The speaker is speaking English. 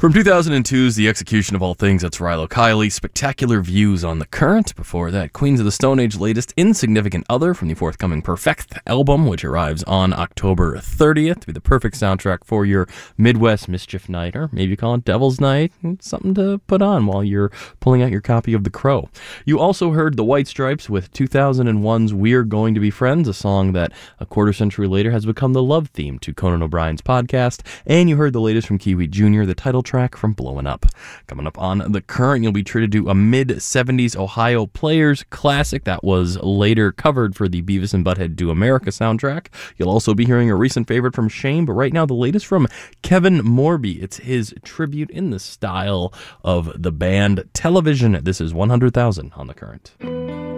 From 2002's The Execution of All Things, that's Rilo Kiley. Spectacular Views on the Current. Before that, Queens of the Stone Age latest Insignificant Other from the forthcoming Perfect album, which arrives on October 30th to be the perfect soundtrack for your Midwest Mischief Night, or maybe you call it Devil's Night. It's something to put on while you're pulling out your copy of The Crow. You also heard The White Stripes with 2001's We're Going to Be Friends, a song that a quarter century later has become the love theme to Conan O'Brien's podcast. And you heard the latest from Kiwi Jr., the title track from Blowin' Up. Coming up on The Current, you'll be treated to a mid-70s Ohio Players classic that was later covered for the Beavis and Butthead Do America soundtrack. You'll also be hearing a recent favorite from Shane, but right now the latest from Kevin Morby. It's his tribute in the style of the band Television. This is 100,000 on The Current.